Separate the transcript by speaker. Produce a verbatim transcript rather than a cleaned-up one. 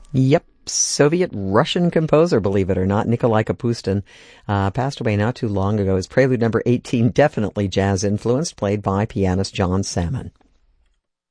Speaker 1: Yep. Soviet-Russian composer, believe it or not, Nikolai Kapustin, uh, passed away not too long ago. His Prelude number eighteen, definitely jazz-influenced, played by pianist John Salmon.